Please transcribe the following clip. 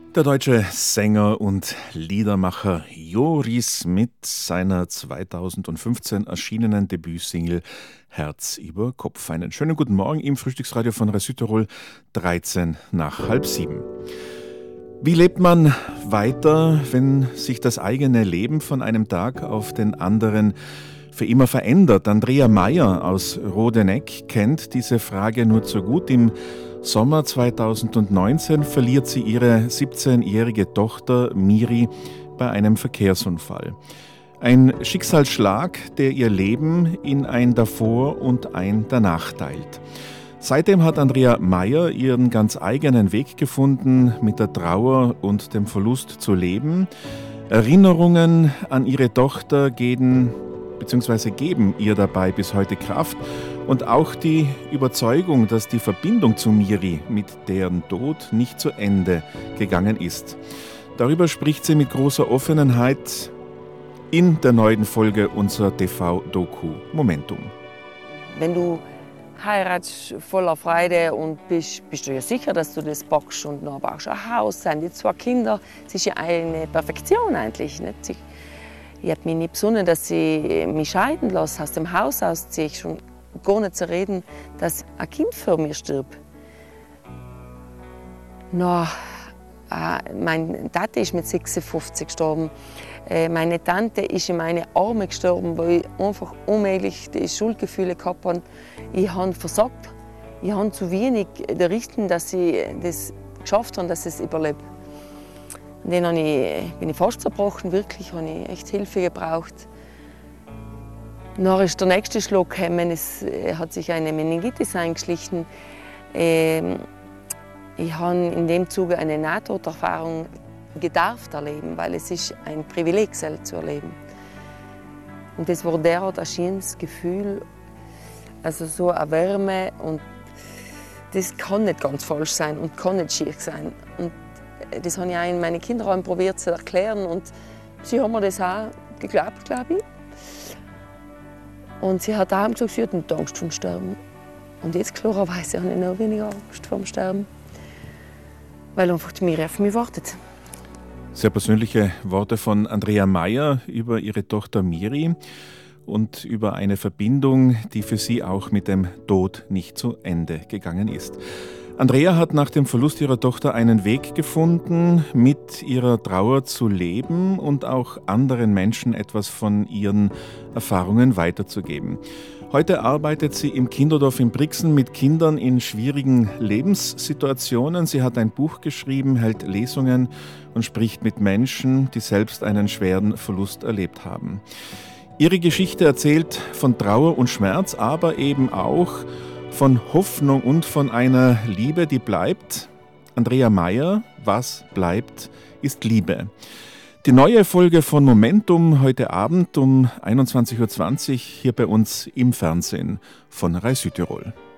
Der deutsche Sänger und Liedermacher Joris mit seiner 2015 erschienenen Debütsingle Herz über Kopf. Einen schönen guten Morgen im Frühstücksradio von Südtirol, 13 nach halb 7. Wie lebt man weiter, wenn sich das eigene Leben von einem Tag auf den anderen für immer verändert? Andrea Meyer aus Rodeneck kennt diese Frage nur zu gut. Im Sommer 2019 verliert sie ihre 17-jährige Tochter Miri bei einem Verkehrsunfall. Ein Schicksalsschlag, der ihr Leben in ein Davor und ein Danach teilt. Seitdem hat Andrea Meyer ihren ganz eigenen Weg gefunden, mit der Trauer und dem Verlust zu leben. Erinnerungen an ihre Tochter geben ihr dabei bis heute Kraft und auch die Überzeugung, dass die Verbindung zu Miri mit deren Tod nicht zu Ende gegangen ist. Darüber spricht sie mit großer Offenheit in der neuen Folge unserer TV-Doku Momentum. Wenn du heiratest voller Freude und bist du ja sicher, dass du das packst und dann brauchst du ein Haus, sind die 2 Kinder, das ist ja eine Perfektion eigentlich. Nicht? Ich habe mich nicht besonnen, dass ich mich scheiden lasse, aus dem Haus ausziehe, schon gar nicht zu reden, dass ein Kind vor mir stirbt. Mein Tate ist mit 56 gestorben. Meine Tante ist in meine Arme gestorben, weil ich einfach unmählich die Schuldgefühle gehabt habe. Ich habe versagt. Ich habe zu wenig errichten, dass ich das geschafft habe, dass es überlebt. Und dann bin ich fast zerbrochen, wirklich, habe ich echt Hilfe gebraucht. Dann ist der nächste Schlag gekommen, es hat sich eine Meningitis eingeschlichen. Ich habe in dem Zuge eine Nahtoderfahrung gedarft erleben, weil es ist ein Privileg, selbst zu erleben. Und das war derart ein schönes Gefühl, also so eine Wärme, und das kann nicht ganz falsch sein und kann nicht schier sein. Und das habe ich auch in meinen Kinderräumen probiert zu erklären, und sie haben mir das auch geglaubt, glaube ich. Und sie hat auch gesagt, sie hat nicht Angst vor dem Sterben. Und jetzt klarerweise habe ich noch weniger Angst vor dem Sterben, weil einfach die Miri auf mich wartet. Sehr persönliche Worte von Andrea Meyer über ihre Tochter Miri und über eine Verbindung, die für sie auch mit dem Tod nicht zu Ende gegangen ist. Andrea hat nach dem Verlust ihrer Tochter einen Weg gefunden, mit ihrer Trauer zu leben und auch anderen Menschen etwas von ihren Erfahrungen weiterzugeben. Heute arbeitet sie im Kinderdorf in Brixen mit Kindern in schwierigen Lebenssituationen. Sie hat ein Buch geschrieben, hält Lesungen und spricht mit Menschen, die selbst einen schweren Verlust erlebt haben. Ihre Geschichte erzählt von Trauer und Schmerz, aber eben auch von Hoffnung und von einer Liebe, die bleibt. Andrea Meyer, was bleibt, ist Liebe. Die neue Folge von Momentum heute Abend um 21.20 Uhr hier bei uns im Fernsehen von Südtirol.